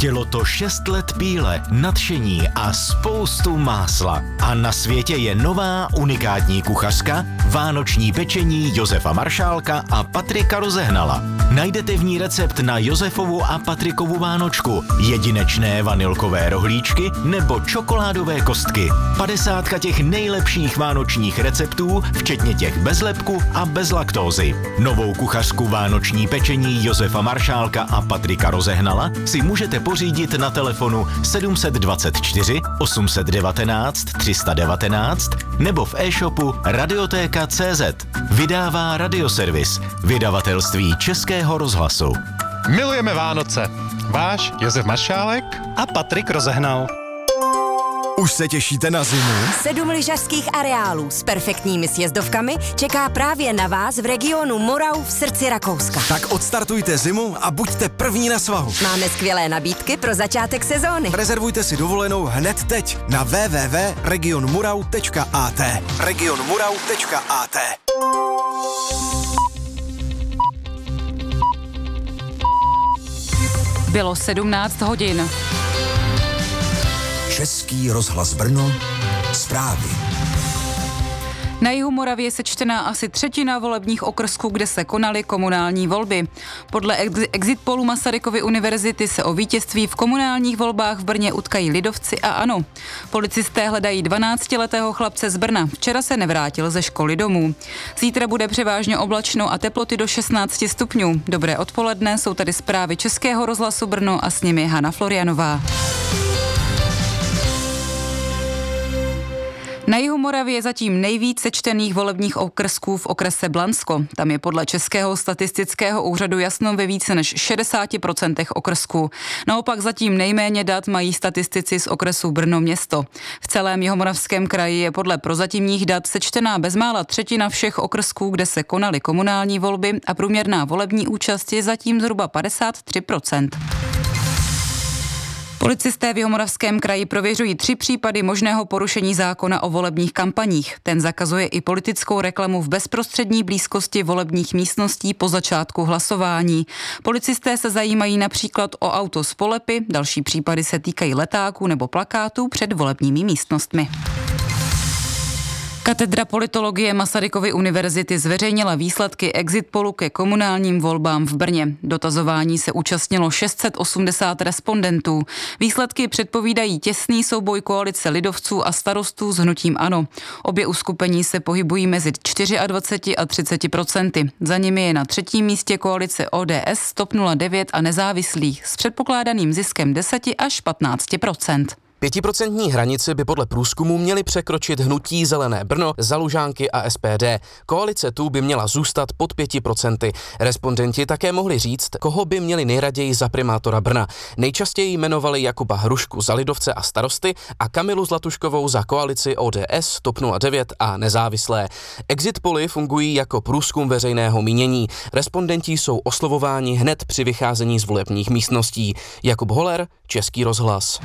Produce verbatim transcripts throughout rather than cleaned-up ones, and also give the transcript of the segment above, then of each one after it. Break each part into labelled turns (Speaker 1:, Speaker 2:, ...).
Speaker 1: Chtělo to šest let píle, nadšení a spoustu másla. A na světě je nová unikátní kuchařka, vánoční pečení Josefa Maršálka a Patrika Rozehnala. Najdete v ní recept na Josefovu a Patrikovu vánočku, jedinečné vanilkové rohlíčky nebo čokoládové kostky. Padesátka těch nejlepších vánočních receptů, včetně těch bez lepku a bez laktózy. Novou kuchařku vánoční pečení Josefa Maršálka a Patrika Rozehnala si můžete pořídit na telefonu sedm dva čtyři osm jedna devět tři jedna devět nebo v e-shopu radiotéka tečka cé zet. Vydává Radioservis, vydavatelství Českého rozhlasu.
Speaker 2: Milujeme Vánoce. Váš Josef Maršálek a Patrik Rozehnal.
Speaker 3: Už se těšíte na zimu?
Speaker 4: Sedm lyžařských areálů s perfektními sjezdovkami čeká právě na vás v regionu Morau v srdci Rakouska.
Speaker 3: Tak odstartujte zimu a buďte první na svahu.
Speaker 4: Máme skvělé nabídky pro začátek sezóny.
Speaker 3: Rezervujte si dovolenou hned teď na w w w tečka region murau tečka a t. region murau tečka a t.
Speaker 5: Bylo sedmnáct hodin.
Speaker 6: Český rozhlas Brno, zprávy.
Speaker 5: Na jihu Moravy je sečtená asi třetina volebních okrsků, kde se konaly komunální volby. Podle ex- exit polu Masarykovy univerzity se o vítězství v komunálních volbách v Brně utkají lidovci a ANO. Policisté hledají dvanáctiletého chlapce z Brna. Včera se nevrátil ze školy domů. Zítra bude převážně oblačno a teploty do šestnáct stupňů. Dobré odpoledne, jsou tady zprávy Českého rozhlasu Brno a s nimi Hana Florianová. Na jihu Moravy je zatím nejvíc sečtených volebních okrsků v okrese Blansko. Tam je podle Českého statistického úřadu jasno ve více než šedesáti procentech okrsků. Naopak zatím nejméně dat mají statistici z okresu Brno město. V celém jihomoravském kraji je podle prozatímních dat sečtená bezmála třetina všech okrsků, kde se konaly komunální volby a průměrná volební účast je zatím zhruba padesát tři procent. Policisté v Jihomoravském kraji prověřují tři případy možného porušení zákona o volebních kampaních. Ten zakazuje i politickou reklamu v bezprostřední blízkosti volebních místností po začátku hlasování. Policisté se zajímají například o auto s polepy, další případy se týkají letáků nebo plakátů před volebními místnostmi. Katedra politologie Masarykovy univerzity zveřejnila výsledky exit polu ke komunálním volbám v Brně. Dotazování se účastnilo šest set osmdesát respondentů. Výsledky předpovídají těsný souboj koalice lidovců a starostů s hnutím ANO. Obě uskupení se pohybují mezi dvaceti čtyřmi a třiceti procenty. Za nimi je na třetím místě koalice O D S, TOP nula devět a nezávislých s předpokládaným ziskem deset až patnáct procent.
Speaker 7: Pětiprocentní hranici by podle průzkumu měli překročit hnutí Zelené Brno, Za Lužánky a S P D. Koalice tu by měla zůstat pod pěti procenty. Respondenti také mohli říct, koho by měli nejraději za primátora Brna. Nejčastěji jmenovali Jakuba Hrušku za lidovce a starosty a Kamilu Zlatuškovou za koalici O D S, TOP nula devět a nezávislé. Exit poly fungují jako průzkum veřejného mínění. Respondenti jsou oslovováni hned při vycházení z volebních místností. Jakub Holer, Český rozhlas.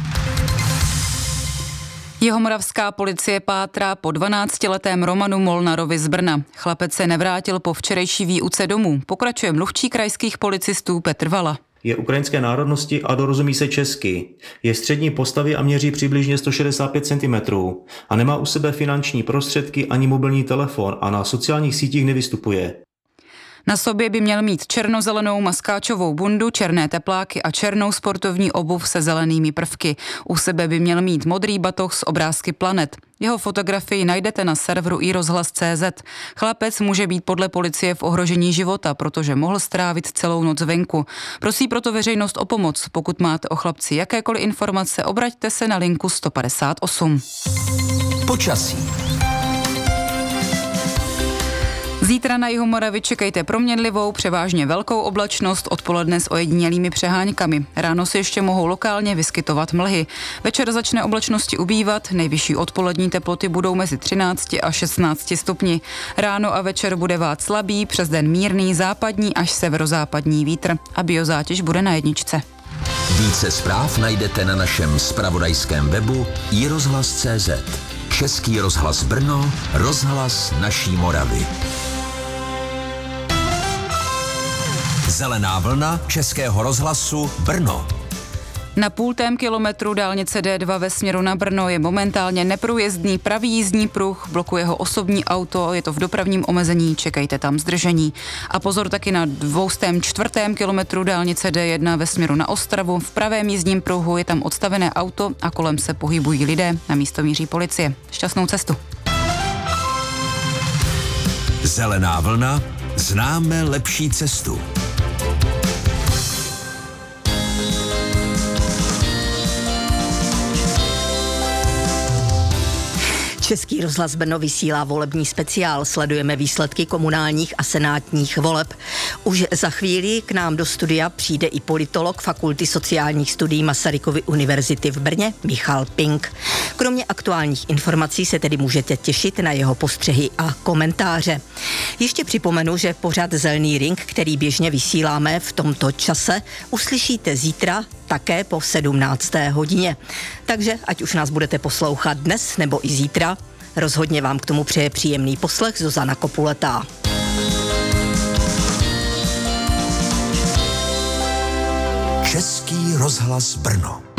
Speaker 5: Jihomoravská policie pátrá po dvanáctiletém Romanu Molnarovi z Brna. Chlapec se nevrátil po včerejší výuce domů. Pokračuje mluvčí krajských policistů Petr Vala.
Speaker 8: Je ukrajinské národnosti a dorozumí se česky. Je střední postavy a měří přibližně sto šedesát pět centimetrů. A nemá u sebe finanční prostředky ani mobilní telefon a na sociálních sítích nevystupuje.
Speaker 5: Na sobě by měl mít černozelenou maskáčovou bundu, černé tepláky a černou sportovní obuv se zelenými prvky. U sebe by měl mít modrý batoh s obrázky planet. Jeho fotografii najdete na serveru i rozhlas tečka cé zet. Chlapec může být podle policie v ohrožení života, protože mohl strávit celou noc venku. Prosí proto veřejnost o pomoc. Pokud máte o chlapci jakékoliv informace, obraťte se na linku sto padesát osm.
Speaker 6: Počasí.
Speaker 5: Zítra na jihu Moravy čekejte proměnlivou, převážně velkou oblačnost, odpoledne s ojedinělými přeháňkami. Ráno se ještě mohou lokálně vyskytovat mlhy. Večer začne oblačnosti ubývat, nejvyšší odpolední teploty budou mezi třinácti a šestnácti stupni. Ráno a večer bude vát slabý, přes den mírný západní až severozápadní vítr a biozátěž bude na jedničce.
Speaker 6: Více zpráv najdete na našem zpravodajském webu i rozhlas tečka cé zet. Český rozhlas Brno, rozhlas naší Moravy. Zelená vlna Českého rozhlasu Brno.
Speaker 5: Na půltém kilometru dálnice D dva ve směru na Brno je momentálně neprůjezdný pravý jízdní pruh, blokuje ho osobní auto, je to v dopravním omezení, čekejte tam zdržení. A pozor taky na dvoustém čtvrtém kilometru dálnice D jedna ve směru na Ostravu, v pravém jízdním pruhu je tam odstavené auto a kolem se pohybují lidé, na místo míří policie. Šťastnou cestu.
Speaker 6: Zelená vlna, známe lepší cestu.
Speaker 9: Český rozhlas Brno vysílá volební speciál. Sledujeme výsledky komunálních a senátních voleb. Už za chvíli k nám do studia přijde i politolog Fakulty sociálních studií Masarykovy univerzity v Brně Michal Pink. Kromě aktuálních informací se tedy můžete těšit na jeho postřehy a komentáře. Ještě připomenu, že pořad Zelený ring, který běžně vysíláme v tomto čase, uslyšíte zítra také po sedmnácté hodině. Takže ať už nás budete poslouchat dnes nebo i zítra, rozhodně vám k tomu přeje příjemný poslech Zuzana Kopuletá.
Speaker 6: Český rozhlas Brno.